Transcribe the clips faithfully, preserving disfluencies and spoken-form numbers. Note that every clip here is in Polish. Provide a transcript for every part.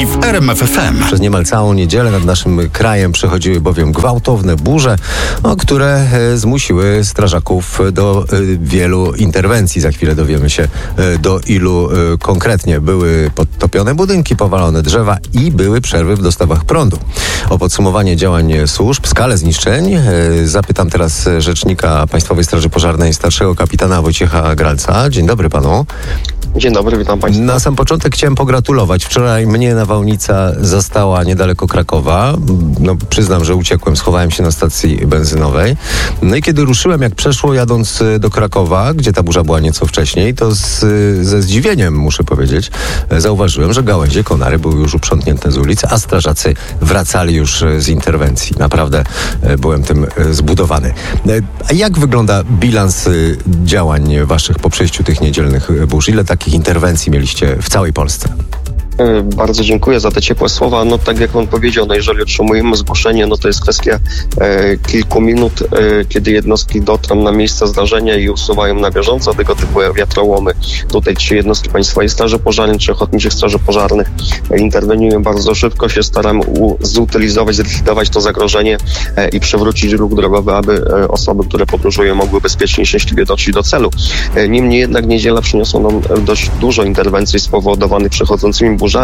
poranki w R M F F M. Przez niemal całą niedzielę nad naszym krajem przechodziły bowiem gwałtowne burze, no, które e, zmusiły strażaków do e, wielu interwencji. Za chwilę dowiemy się e, do ilu e, konkretnie. Były podtopione budynki, powalone drzewa i były przerwy w dostawach prądu. O podsumowanie działań służb, skalę zniszczeń e, zapytam teraz rzecznika Państwowej Straży Pożarnej, starszego kapitana Wojciecha Gralca. Dzień dobry panu. Dzień dobry, witam Państwa. Na sam początek chciałem pogratulować. Wczoraj mnie nawałnica zastała niedaleko Krakowa. No, przyznam, że uciekłem, schowałem się na stacji benzynowej. No i kiedy ruszyłem, jak przeszło jadąc do Krakowa, gdzie ta burza była nieco wcześniej, to z, ze zdziwieniem, muszę powiedzieć, zauważyłem, że gałęzie konary były już uprzątnięte z ulicy, a strażacy wracali już z interwencji. Naprawdę byłem tym zbudowany. A jak wygląda bilans działań waszych po przejściu tych niedzielnych burz? Ile takich interwencji mieliście w całej Polsce? Bardzo dziękuję za te ciepłe słowa. No tak jak pan powiedział, no jeżeli otrzymujemy zgłoszenie, no to jest kwestia e, kilku minut, e, kiedy jednostki dotrą na miejsce zdarzenia i usuwają na bieżąco tego typu wiatrołomy. Tutaj czy jednostki Państwowej Straży Pożarnej, czy Ochotniczych Straży Pożarnych e, interweniują bardzo szybko, się staramy u, zutylizować, zlikwidować to zagrożenie e, i przywrócić ruch drogowy, aby e, osoby, które podróżują, mogły bezpiecznie i szczęśliwie dotrzeć do celu. E, niemniej jednak niedziela przyniosła nam dość dużo interwencji spowodowanych przechodzącymi burzami.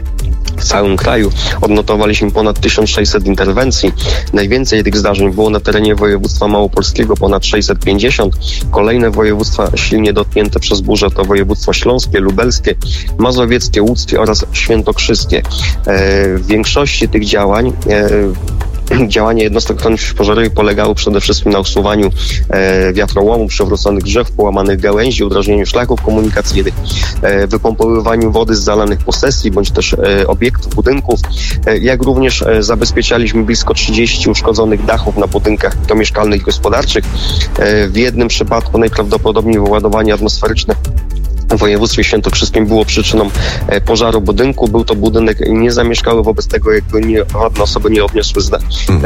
W całym kraju odnotowaliśmy ponad tysiąc sześćset interwencji. Najwięcej tych zdarzeń było na terenie województwa małopolskiego, ponad sześćset pięćdziesiąt. Kolejne województwa silnie dotknięte przez burzę to województwo śląskie, lubelskie, mazowieckie, łódzkie oraz świętokrzyskie. W większości tych działań Działania jednostek ochrony pożarowej polegało przede wszystkim na usuwaniu e, wiatrołomów, przewróconych drzew, połamanych gałęzi, udrażnieniu szlaków komunikacyjnych, e, wypompowywaniu wody z zalanych posesji bądź też e, obiektów, budynków, e, jak również e, zabezpieczaliśmy blisko trzydzieści uszkodzonych dachów na budynkach domieszkalnych i gospodarczych. E, w jednym przypadku najprawdopodobniej wyładowanie atmosferyczne w województwie świętokrzyskim było przyczyną e, pożaru budynku. Był to budynek niezamieszkały, wobec tego jakby nie, żadne osoby nie odniosły zda, e,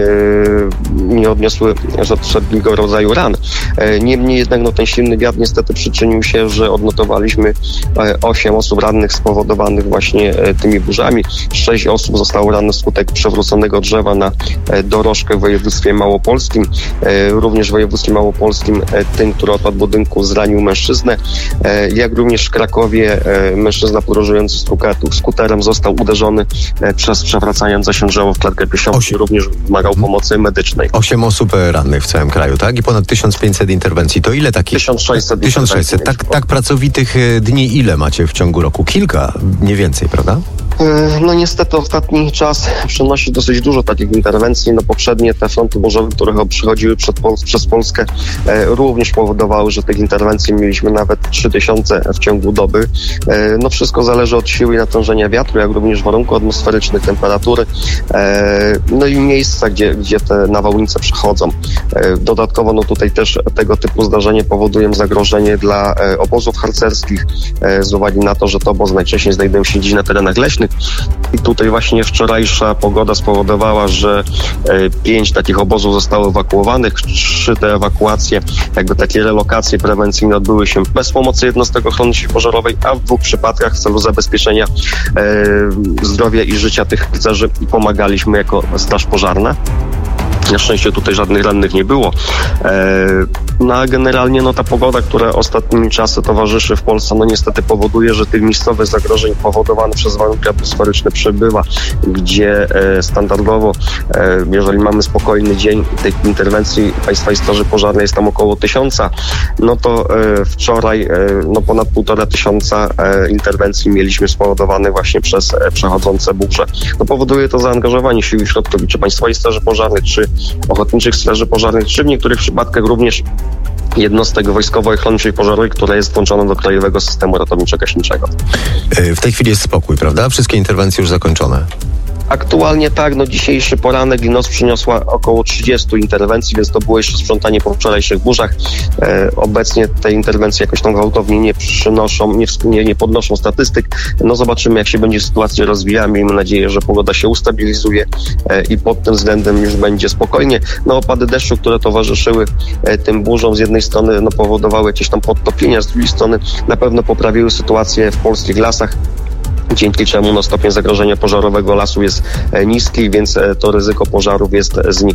nie odniosły żadnego rodzaju ran. E, niemniej jednak no, ten silny wiatr niestety przyczynił się, że odnotowaliśmy e, osiem osób rannych spowodowanych właśnie e, tymi burzami. sześć osób zostało rannych wskutek przewróconego drzewa na e, dorożkę w województwie małopolskim. E, również w województwie małopolskim e, tym, który odpadł budynku, zranił mężczyznę. E, Jak również w Krakowie e, mężczyzna podróżujący skuterem został uderzony e, przez przewracające się drzewo w klatkę piersiową i również wymagał pomocy medycznej. Osiem osób rannych w całym kraju, tak? I ponad tysiąc pięćset interwencji. To ile takich? tysiąc sześćset. tysiąc sześćset. Tak, tak pracowitych dni ile macie w ciągu roku? Kilka, nie więcej, prawda? No niestety ostatni czas przynosi dosyć dużo takich interwencji. No poprzednie te fronty burzowe, które przychodziły przed Pol- przez Polskę e, również powodowały, że tych interwencji mieliśmy nawet trzy tysiące w ciągu doby. E, no wszystko zależy od siły i natężenia wiatru, jak również warunków atmosferycznych, temperatury, e, no i miejsca, gdzie, gdzie te nawałnice przechodzą. E, dodatkowo no tutaj też tego typu zdarzenie powodują zagrożenie dla e, obozów harcerskich e, z uwagi na to, że te obozy najczęściej znajdują się gdzieś na terenach leśnych. I tutaj właśnie wczorajsza pogoda spowodowała, że e, pięć takich obozów zostało ewakuowanych. Trzy te ewakuacje, jakby takie relokacje prewencyjne odbyły się bez pomocy jednostek ochrony pożarowej, a w dwóch przypadkach w celu zabezpieczenia e, zdrowia i życia tych harcerzy pomagaliśmy jako straż pożarna. Na szczęście tutaj żadnych rannych nie było. No a generalnie no, ta pogoda, która ostatnimi czasy towarzyszy w Polsce, no niestety powoduje, że tych miejscowych zagrożeń powodowanych przez warunki atmosferyczne przybywa, gdzie e, standardowo, e, jeżeli mamy spokojny dzień, tych interwencji Państwowej Straży Pożarnej jest tam około tysiąca, no to e, wczoraj e, no ponad półtora tysiąca e, interwencji mieliśmy spowodowane właśnie przez e, przechodzące burze. No powoduje to zaangażowanie sił i środków czy Państwowej Straży Pożarnej, czy Ochotniczych Straży Pożarnych, czy w niektórych przypadkach również jednostek wojskowej ochotniczej pożarowej, która jest włączona do krajowego systemu ratowniczo-gaśniczego. W tej chwili jest spokój, prawda? Wszystkie interwencje już zakończone. Aktualnie tak, no dzisiejszy poranek i noc przyniosła około trzydzieści interwencji, więc to było jeszcze sprzątanie po wczorajszych burzach. E, obecnie te interwencje jakoś tam gwałtownie nie przynoszą, nie, nie, nie podnoszą statystyk. No zobaczymy, jak się będzie sytuacja rozwijała. Miejmy nadzieję, że pogoda się ustabilizuje e, i pod tym względem już będzie spokojnie. No opady deszczu, które towarzyszyły e, tym burzom, z jednej strony no, powodowały jakieś tam podtopienia, z drugiej strony na pewno poprawiły sytuację w polskich lasach. dzięki czemu no, stopień zagrożenia pożarowego lasu jest niski, więc to ryzyko pożarów jest znikome.